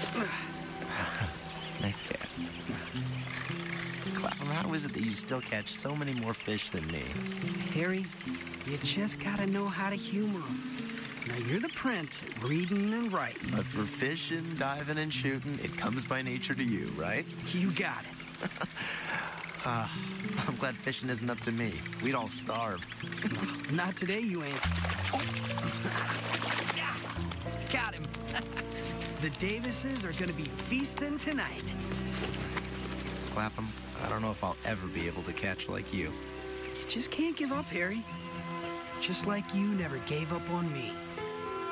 Nice cast. Clapham, how is it that you still catch so many more fish than me? Harry, you just gotta know how to humor them. Now, you're the prince at reading and writing. But for fishing, diving, and shooting, it comes by nature to you, right? You got it. I'm glad fishing isn't up to me. We'd all starve. Not today, you ain't. Got him. The Davises are gonna be feasting tonight. Clapham, I don't know if I'll ever be able to catch like you. You just can't give up, Harry. Just like you never gave up on me.